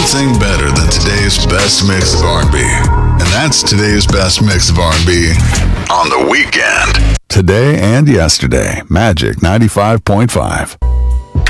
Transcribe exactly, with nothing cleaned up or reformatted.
thing better than today's best mix of R and B. And that's today's best mix of R and B on the weekend. Today and yesterday, Magic ninety-five point five.